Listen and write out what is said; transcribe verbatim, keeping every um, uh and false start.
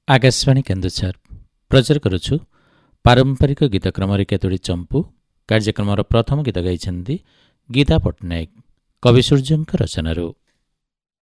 ଆକାଶବାଣୀ କେନ୍ଦୁଝର ପ୍ରଚାର କରୁଛୁ ପାରମ୍ପରିକ ଗୀତକ୍ରମରେ କେତୋଟି ଚମ୍ପୁ। କାର୍ଯ୍ୟକ୍ରମର ପ୍ରଥମ ଗୀତ ଗାଇଛନ୍ତି ଗୀତା ପଟ୍ଟନାୟକ କବି ସୂର୍ଯ୍ୟଙ୍କ ରଚନାରୁ।